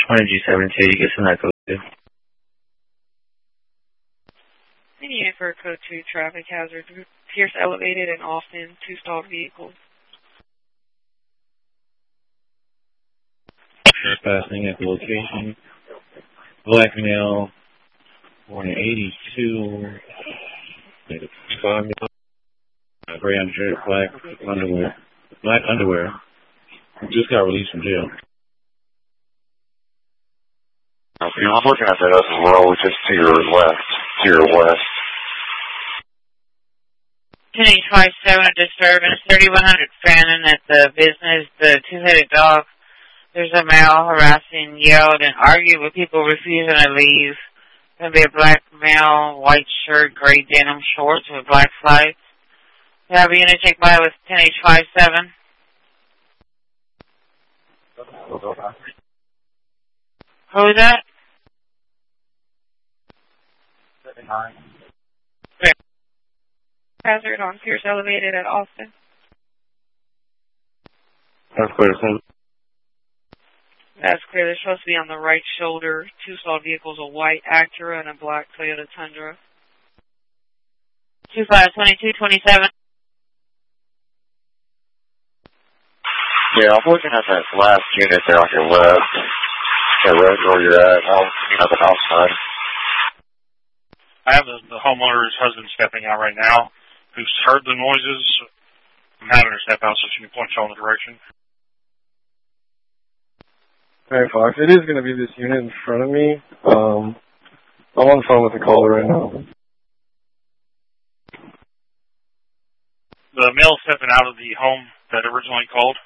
100G7K, you get some that code 2. Unit for code 2 traffic hazard. Pierce elevated and Austin, 2 stalled vehicles. Trespassing at the location. Black male, born in 82. Gray undershirt, black underwear. Black underwear. Just got released from jail. Okay, I'm looking at that as well, which is to your left. To your west. 10-857, a disturbance, 3100 Fannin at the business, the two-headed dog. There's a male harassing, yelled, and argued with people refusing to leave. Going to be a black male, white shirt, gray denim shorts with black slides. You have a unit check by with 10-H57. Who is that? 79. Hazard on Pierce elevated at Austin. That's clear, sir. That's clear. They're supposed to be on the right shoulder. 2 stalled vehicles, a white Acura and a black Toyota Tundra. 252227. Yeah, I'm looking at that last unit there on your left. Yeah, right where you're at. I'm looking at the outside. I have the homeowner's husband stepping out right now, who's heard the noises. I'm having her step out so she can point you all in the direction. Hey, Fox, it is going to be this unit in front of me. I'm on the phone with the caller right now. The male stepping out of the home that originally called.